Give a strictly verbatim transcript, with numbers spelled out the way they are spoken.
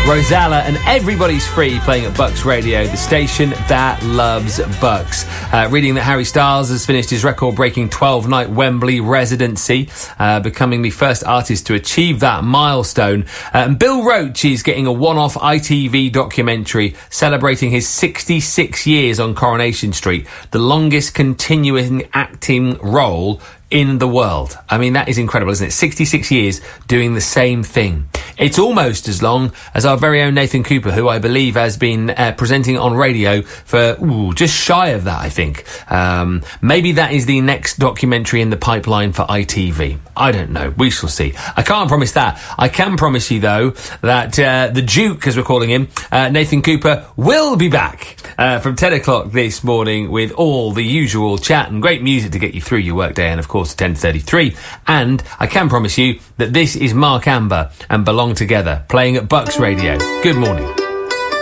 Rosella and Everybody's Free playing at Bucks Radio, the station that loves Bucks. Uh, reading that Harry Styles has finished his record-breaking twelve-night Wembley residency, uh, becoming the first artist to achieve that milestone. Uh, and Bill Roache is getting a one-off I T V documentary celebrating his sixty-six years on Coronation Street, the longest continuing acting role in the world. I mean, that is incredible, isn't it? sixty-six years doing the same thing. It's almost as long as our very own Nathan Cooper, who I believe has been uh, presenting on radio for ooh, just shy of that, I think. Um, maybe that is the next documentary in the pipeline for I T V. I don't know. We shall see. I can't promise that. I can promise you, though, that uh, the Duke, as we're calling him, uh, Nathan Cooper, will be back uh, from ten o'clock this morning with all the usual chat and great music to get you through your workday, and, of course, ten thirty-three. And I can promise you that this is Mark Amber and Belong Together, playing at Bucks Radio. Good morning.